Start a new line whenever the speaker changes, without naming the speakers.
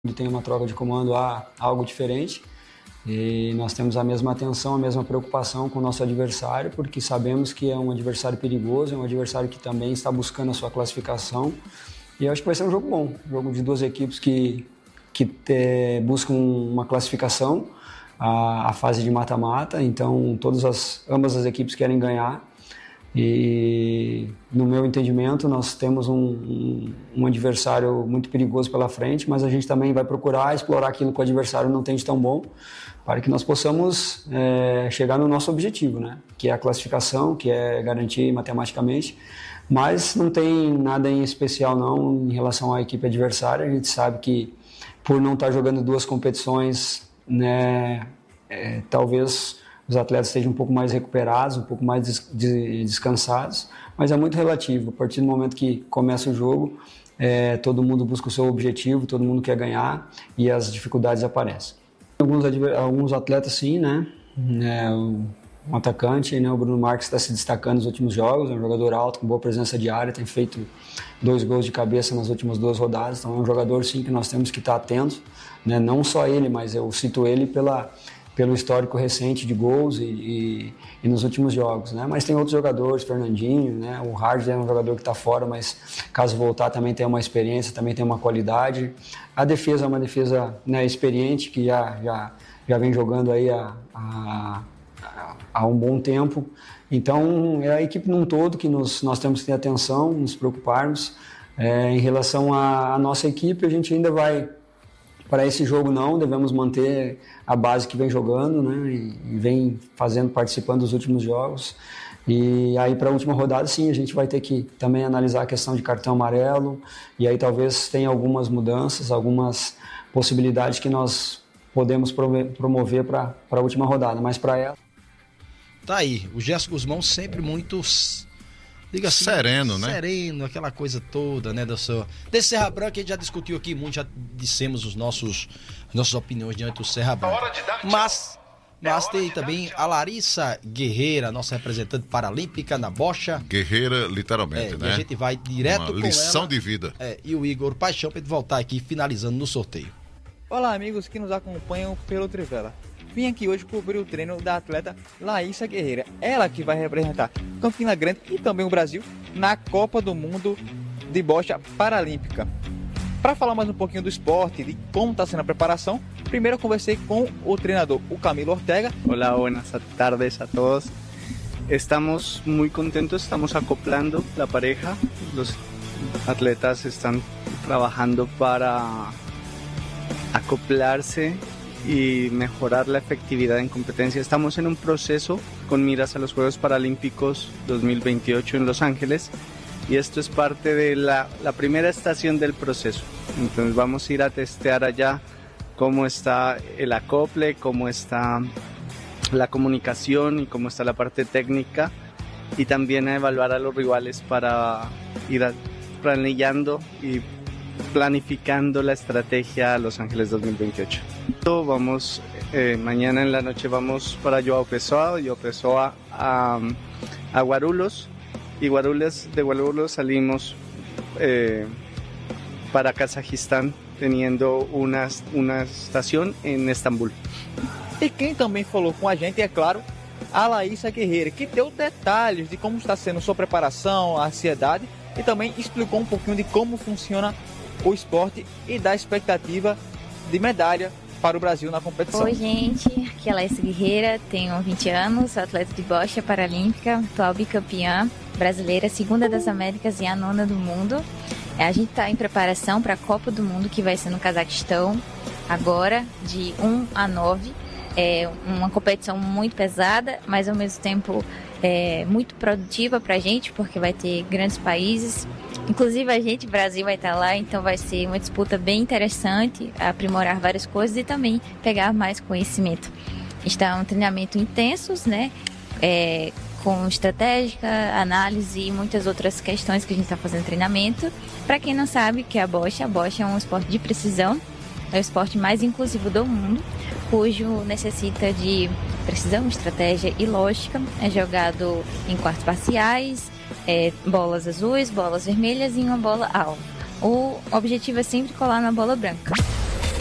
tem uma troca de comando, há algo diferente. E nós temos a mesma atenção, a mesma preocupação com o nosso adversário, porque sabemos que é um adversário perigoso, é um adversário que também está buscando a sua classificação. E eu acho que vai ser um jogo bom, um jogo de duas equipes que buscam uma classificação, a fase de mata-mata. Então, ambas as equipes querem ganhar. E, no meu entendimento, nós temos um adversário muito perigoso pela frente, mas a gente também vai procurar explorar aquilo que o adversário não tem de tão bom, para que nós possamos chegar no nosso objetivo, né? Que é a classificação, que é garantir matematicamente. Mas não tem nada em especial não em relação à equipe adversária. A gente sabe que, por não estar jogando duas competições, né, talvez os atletas estejam um pouco mais recuperados, um pouco mais descansados, mas é muito relativo. A partir do momento que começa o jogo, todo mundo busca o seu objetivo, todo mundo quer ganhar e as dificuldades aparecem. Alguns atletas sim, né? Um atacante, né? O Bruno Marques está se destacando nos últimos jogos, é um jogador alto, com boa presença de área, tem feito 2 gols de cabeça nas últimas 2 rodadas, então é um jogador sim que nós temos que estar atentos, né? Não só ele, mas eu cito ele pelo histórico recente de gols e nos últimos jogos, né? Mas tem outros jogadores, Fernandinho, né? O Hard é um jogador que está fora, mas caso voltar também tem uma experiência, também tem uma qualidade. A defesa é uma defesa, né, experiente, que já vem jogando aí há um bom tempo. Então é a equipe num todo que nós temos que ter atenção, nos preocuparmos. Em relação à nossa equipe, a gente ainda vai... Para esse jogo não, devemos manter a base que vem jogando, né, e vem participando dos últimos jogos. E aí para a última rodada sim, a gente vai ter que também analisar a questão de cartão amarelo, e aí talvez tenha algumas mudanças, algumas possibilidades que nós podemos promover para a última rodada, mas para ela...
Tá aí, o Gerson Guzmão sempre muito... Diga assim, sereno, né? Sereno, aquela coisa toda, né? Desse Serra Branca, a gente já discutiu aqui muito, já dissemos as nossas opiniões diante do Serra Branca. Mas tem também a Larissa Guerreira, nossa representante paralímpica na bocha.
Guerreira, literalmente, né?
E a gente vai direto com ela.
Lição de vida.
E o Igor Paixão, para gente voltar aqui, finalizando no sorteio.
Olá, amigos que nos acompanham pelo Trivela. Vim aqui hoje cobrir o treino da atleta Larissa Guerreira. Ela que vai representar Campina Grande e também o Brasil na Copa do Mundo de Bocha Paralímpica. Para falar mais um pouquinho do esporte, de como está sendo a preparação, primeiro eu conversei com o treinador, o Camilo Ortega.
Olá, buenas tardes a todos. Estamos muy contentos, estamos acoplando la pareja. Los atletas están trabajando para acoplarse y mejorar la efectividad en competencia. Estamos en un proceso con miras a los Juegos Paralímpicos 2028 en Los Ángeles y esto es parte de la primera estación del proceso. Entonces vamos a ir a testear allá cómo está el acople, cómo está la comunicación y cómo está la parte técnica, y también a evaluar a los rivales para ir planillando y planificando la estrategia a Los Ángeles 2028. Vamos, mañana en la noche vamos para Joao Pessoa a Guarulhos, y de Guarulhos salimos para Kazajistán, teniendo una estação em Istambul.
E quem também falou com a gente, é claro, a Larissa Guerreira, que deu detalhes de como está sendo sua preparação, a ansiedade, e também explicou um pouquinho de como funciona o esporte e da expectativa de medalha para o Brasil na competição.
Oi, gente, aqui é a Larissa Guerreira, tenho 20 anos, sou atleta de bocha paralímpica, atual bicampeã brasileira, 2ª das Américas e a 9ª do mundo. A gente está em preparação para a Copa do Mundo, que vai ser no Cazaquistão, agora, de 1 a 9. É uma competição muito pesada, mas ao mesmo tempo muito produtiva para a gente, porque vai ter grandes países. Inclusive a gente, Brasil, vai estar lá, então vai ser uma disputa bem interessante, aprimorar várias coisas e também pegar mais conhecimento. Está um treinamento intenso, né? Com estratégia, análise e muitas outras questões que a gente está fazendo treinamento. Para quem não sabe o que é a bocha é um esporte de precisão, é o esporte mais inclusivo do mundo, cujo necessita de precisão, estratégia e lógica. É jogado em quartos parciais, bolas azuis, bolas vermelhas e uma bola alvo. O objetivo é sempre colar na bola branca.